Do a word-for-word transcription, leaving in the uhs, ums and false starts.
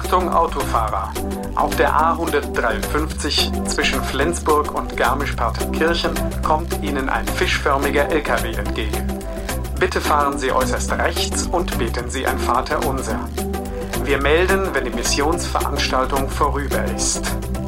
Achtung Autofahrer! Auf der A hundertdreiundfünfzig zwischen Flensburg und Garmisch-Partenkirchen kommt Ihnen ein fischförmiger L K W entgegen. Bitte fahren Sie äußerst rechts und beten Sie ein Vaterunser. Wir melden, wenn die Missionsveranstaltung vorüber ist.